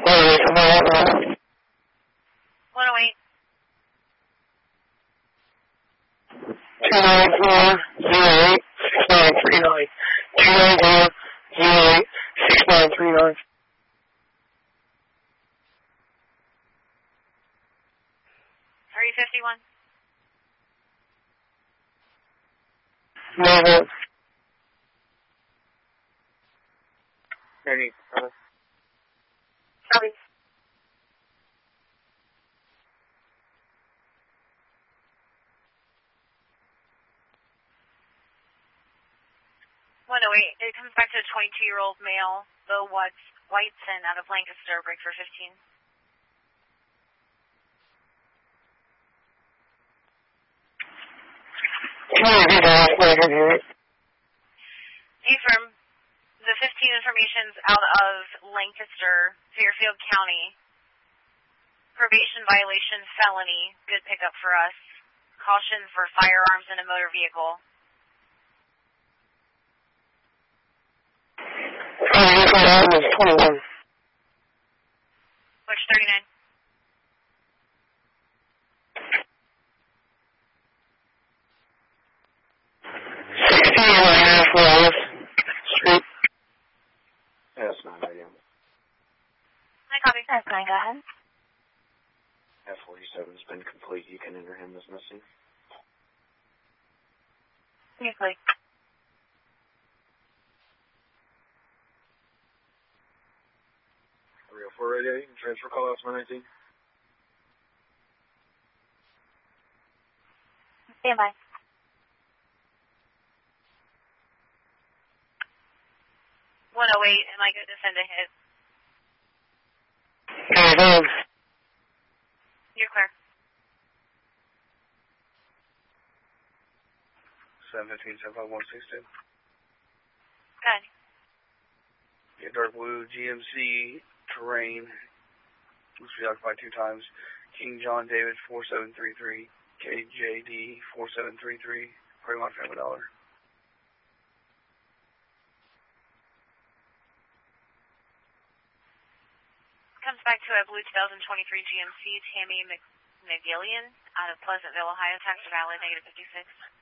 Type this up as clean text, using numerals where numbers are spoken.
108. 294-08-6939. 294-08-6939. 351. No. Ready. Copy. 108. It comes back to a 22-year-old male, Bo Whiteson, out of Lancaster, break for 15. Affirm. The 15 information's out of Lancaster, Fairfield County. Probation violation, felony. Good pickup for us. Caution for firearms in a motor vehicle. Is 21. Which 39? Street. S9 radio. Hi, copy. S9, go ahead. F47's been complete. You can enter him as missing. Usually. 304 radio. You can transfer call out to 119. Stand by. Am I good to send a hit? You're clear. 715-75162. Good. Get dark blue GMC terrain. Looks to be occupied 2 times. King John David 4733. KJD 4733. Fremont Family Dollar. Comes back to a blue 2023 GMC Tammy McGillian out of Pleasantville, Ohio, tax valid, -56.